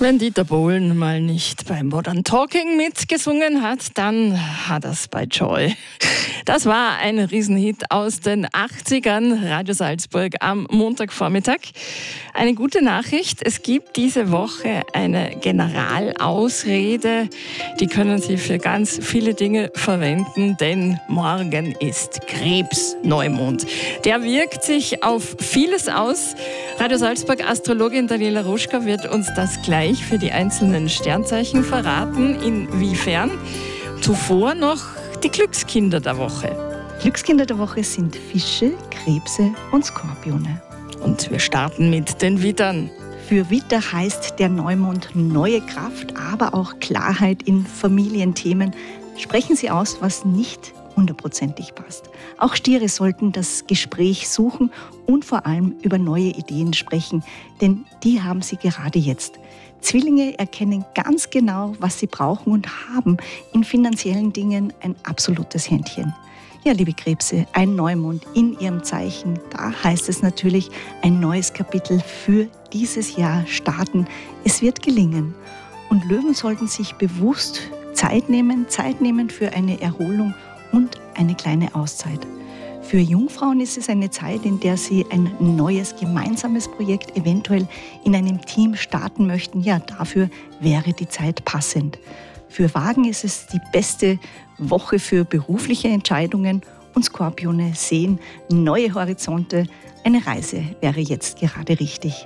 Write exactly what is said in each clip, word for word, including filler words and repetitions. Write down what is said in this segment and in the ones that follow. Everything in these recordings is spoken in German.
Wenn Dieter Bohlen mal nicht beim Modern Talking mitgesungen hat, dann hat er es bei Joy. Das war ein Riesenhit aus den achtzigern, Radio Salzburg am Montagvormittag. Eine gute Nachricht, es gibt diese Woche eine Generalausrede. Die können Sie für ganz viele Dinge verwenden, denn morgen ist Krebsneumond. Der wirkt sich auf vieles aus. Radio Salzburg Astrologin Daniela Ruschka wird uns das gleich für die einzelnen Sternzeichen verraten. Inwiefern? Zuvor noch die Glückskinder der Woche. Glückskinder der Woche sind Fische, Krebse und Skorpione. Und wir starten mit den Widdern. Für Widder heißt der Neumond neue Kraft, aber auch Klarheit in Familienthemen. Sprechen Sie aus, was nicht hundertprozentig passt. Auch Stiere sollten das Gespräch suchen und vor allem über neue Ideen sprechen, denn die haben Sie gerade jetzt. Zwillinge erkennen ganz genau, was sie brauchen und haben in finanziellen Dingen ein absolutes Händchen. Ja, liebe Krebse, ein Neumond in Ihrem Zeichen, da heißt es natürlich, ein neues Kapitel für dieses Jahr starten. Es wird gelingen. Und Löwen sollten sich bewusst Zeit nehmen, Zeit nehmen für eine Erholung und eine kleine Auszeit. Für Jungfrauen ist es eine Zeit, in der sie ein neues gemeinsames Projekt eventuell in einem Team starten möchten. Ja, dafür wäre die Zeit passend. Für Wagen ist es die beste Woche für berufliche Entscheidungen und Skorpione sehen neue Horizonte. Eine Reise wäre jetzt gerade richtig.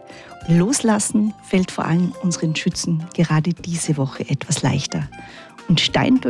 Loslassen fällt vor allem unseren Schützen gerade diese Woche etwas leichter. Und Stein